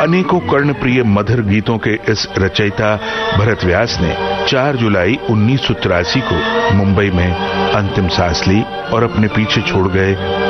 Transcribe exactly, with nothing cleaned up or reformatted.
अनेकों कर्णप्रिय मधुर गीतों के इस रचयिता भरत व्यास ने चार जुलाई उन्नीस सौ तिरासी को मुंबई में अंतिम सांस ली और अपने पीछे छोड़ गए